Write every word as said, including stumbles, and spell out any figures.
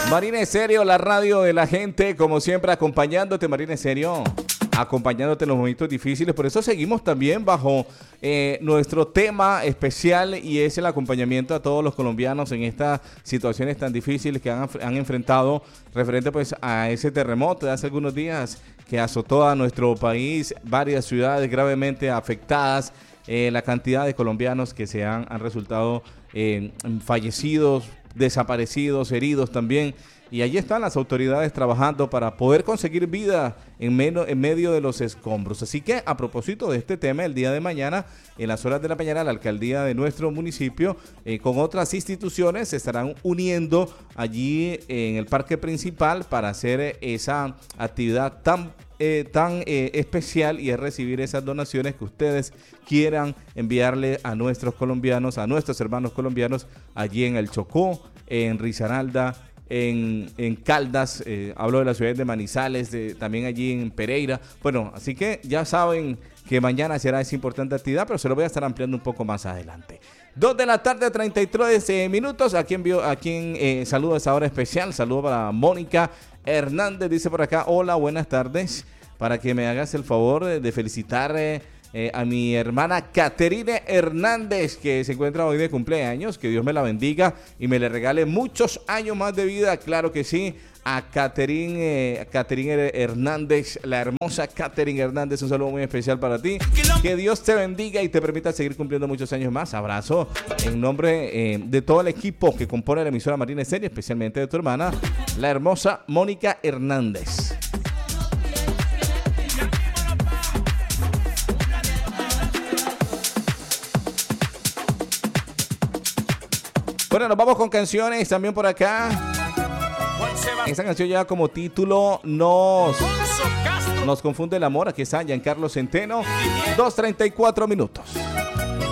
Marina Estéreo, la radio de la gente, como siempre acompañándote, Marina Estéreo, acompañándote en los momentos difíciles. Por eso seguimos también bajo eh, nuestro tema especial, y es el acompañamiento a todos los colombianos en estas situaciones tan difíciles que han, han enfrentado referente pues a ese terremoto de hace algunos días que azotó a nuestro país, varias ciudades gravemente afectadas. Eh, la cantidad de colombianos que se han, han resultado eh, fallecidos, desaparecidos, heridos también, y allí están las autoridades trabajando para poder conseguir vida en, menos, en medio de los escombros. Así que a propósito de este tema, el día de mañana, en las horas de la mañana, la alcaldía de nuestro municipio eh, con otras instituciones se estarán uniendo allí en el parque principal para hacer esa actividad tan Eh, tan eh, especial, y es recibir esas donaciones que ustedes quieran enviarle a nuestros colombianos, a nuestros hermanos colombianos allí en el Chocó, en Risaralda, en, en Caldas, eh, hablo de las ciudades de Manizales, de, también allí en Pereira. Bueno, así que ya saben que mañana será esa importante actividad, pero se lo voy a estar ampliando un poco más adelante. Dos de la tarde, treinta y tres eh, minutos. Aquí envío, aquí en eh, saludo a esa hora especial. Saludo para Mónica Hernández, dice por acá: hola, buenas tardes. Para que me hagas el favor de, de felicitar eh, eh, a mi hermana Caterine Hernández, que se encuentra hoy de cumpleaños. Que Dios me la bendiga y me le regale muchos años más de vida. Claro que sí. A Caterine, eh, Caterine Hernández, la hermosa Caterine Hernández, un saludo muy especial para ti. Que Dios te bendiga y te permita seguir cumpliendo muchos años más. Abrazo en nombre eh, de todo el equipo que compone la emisora Marina Estéreo, especialmente de tu hermana, la hermosa Mónica Hernández. Bueno, nos vamos con canciones también por acá. Esta canción lleva como título Nos, nos confunde el amor. Aquí está Giancarlo Centeno. dos treinta y cuatro minutos.